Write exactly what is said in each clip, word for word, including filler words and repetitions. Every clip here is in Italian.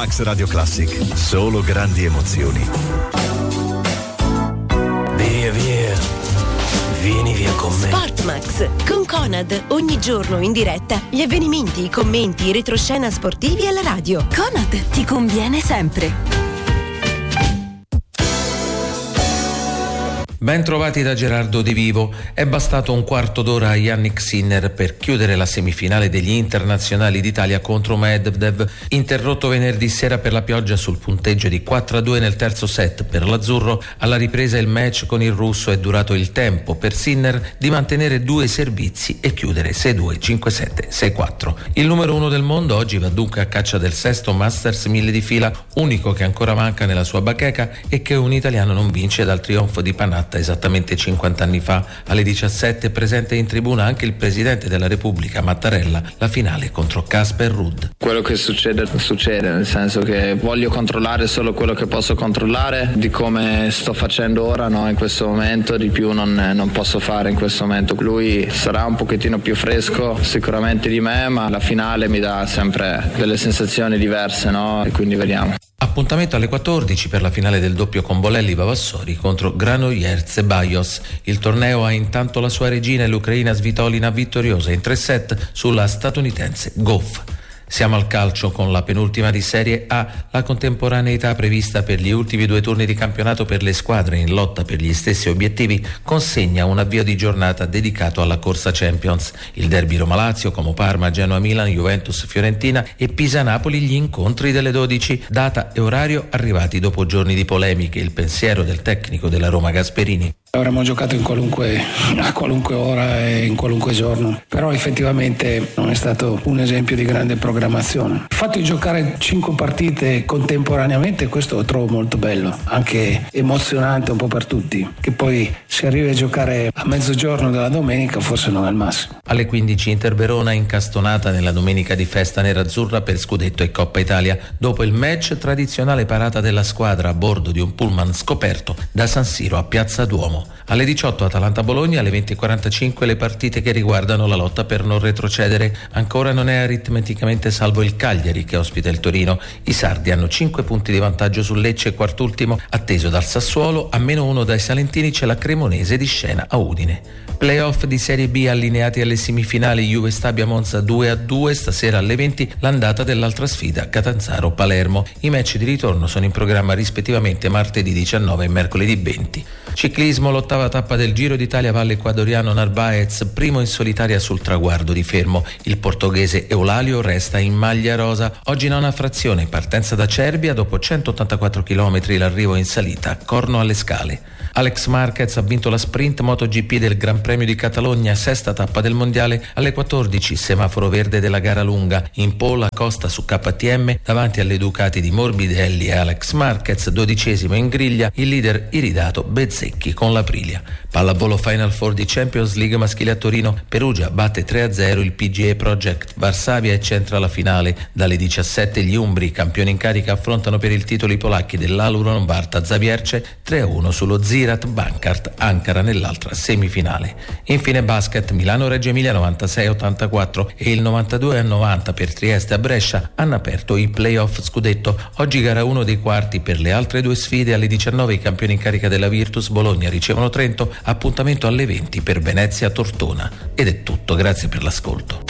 Max Radio Classic. Solo grandi emozioni. Via via, vieni via con me. Sportmax con Conad, ogni giorno in diretta gli avvenimenti, i commenti, i retroscena sportivi alla radio. Conad ti conviene sempre. Ben trovati da Gerardo Di Vivo. È bastato un quarto d'ora a Jannik Sinner per chiudere la semifinale degli internazionali d'Italia contro Medvedev, interrotto venerdì sera per la pioggia sul punteggio di quattro a due nel terzo set per l'azzurro. Alla ripresa il match con il russo è durato il tempo per Sinner di mantenere due servizi e chiudere sei due, cinque sette, sei quattro. Il numero uno del mondo oggi va dunque a caccia del sesto Masters mille di fila, unico che ancora manca nella sua bacheca e che un italiano non vince dal trionfo di Panatta esattamente cinquanta anni fa. Alle diciassette presente in tribuna anche il presidente della Repubblica Mattarella, la finale contro Casper Ruud. Quello che succede succede, nel senso che voglio controllare solo quello che posso controllare, di come sto facendo ora, no, in questo momento, di più non, non posso fare in questo momento. Lui sarà un pochettino più fresco sicuramente di me, ma la finale mi dà sempre delle sensazioni diverse, no? E quindi vediamo. Appuntamento alle quattordici per la finale del doppio con Bolelli Vavassori contro Granollers e Bajos. Il torneo ha intanto la sua regina e l'ucraina Svitolina vittoriosa in tre set sulla statunitense Goff. Siamo al calcio con la penultima di Serie A, la contemporaneità prevista per gli ultimi due turni di campionato per le squadre in lotta per gli stessi obiettivi consegna un avvio di giornata dedicato alla corsa Champions. Il derby Roma-Lazio, Como Parma, Genoa-Milan, Juventus-Fiorentina e Pisa-Napoli gli incontri delle dodici, data e orario arrivati dopo giorni di polemiche. Il pensiero del tecnico della Roma Gasperini. Avremmo giocato in qualunque, a qualunque ora e in qualunque giorno, però effettivamente non è stato un esempio di grande programmazione. Il fatto di giocare cinque partite contemporaneamente, questo lo trovo molto bello, anche emozionante un po' per tutti, che poi se arrivi a giocare a mezzogiorno della domenica forse non è il massimo. Alle quindici Inter Verona incastonata nella domenica di festa nerazzurra per scudetto e Coppa Italia, dopo il match tradizionale parata della squadra a bordo di un pullman scoperto da San Siro a Piazza Duomo. Alle diciotto Atalanta-Bologna, alle venti e quarantacinque le partite che riguardano la lotta per non retrocedere. Ancora non è aritmeticamente salvo il Cagliari che ospita il Torino. I sardi hanno cinque punti di vantaggio sul Lecce, quartultimo, atteso dal Sassuolo. A meno uno dai salentini c'è la Cremonese di scena a Udine. Playoff di Serie B allineati alle semifinali, Juve Stabia Monza due a due, stasera alle venti l'andata dell'altra sfida Catanzaro-Palermo. I match di ritorno sono in programma rispettivamente martedì diciannove e mercoledì venti. Ciclismo, l'ottava tappa del Giro d'Italia Valle Ecuadoriano Narvaez, primo in solitaria sul traguardo di Fermo. Il portoghese Eulalio resta in maglia rosa. Oggi nona frazione, partenza da Cervia, dopo centottantaquattro chilometri l'arrivo in salita, Corno alle Scale. Alex Marquez ha vinto la sprint MotoGP del Gran Premio di Catalogna, sesta tappa del mondiale. Alle quattordici semaforo verde della gara lunga, in pole Costa su K T M davanti alle Ducati di Morbidelli e Alex Marquez, dodicesimo in griglia il leader iridato Bezzecchi con l'Aprilia. Pallavolo Final Four di Champions League maschile a Torino, Perugia batte tre a zero il P G A Project Varsavia e centra la finale. Dalle diciassette gli umbri, campioni in carica, affrontano per il titolo i polacchi dell'Aluron Varta Zawiercie, tre a uno sullo Zirat Bankart Ankara nell'altra semifinale. Infine basket, Milano Reggio Emilia novantasei a ottantaquattro e il novantadue a novanta per Trieste a Brescia hanno aperto i playoff scudetto. Oggi gara uno dei quarti per le altre due sfide. Alle diciannove i campioni in carica della Virtus Bologna ricevono Trento, appuntamento alle venti per Venezia Tortona. Ed è tutto, grazie per l'ascolto.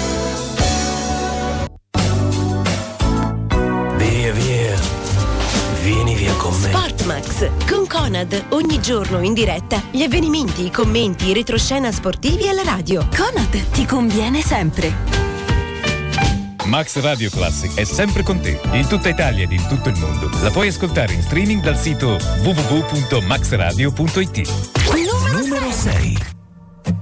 Via via, vieni via con me. Sportmax con Conad, ogni giorno in diretta gli avvenimenti, i commenti, i retroscena sportivi alla radio. Conad ti conviene sempre. Max Radio Classic è sempre con te, in tutta Italia ed in tutto il mondo. La puoi ascoltare in streaming dal sito w w w punto max radio punto i t. Numero sei.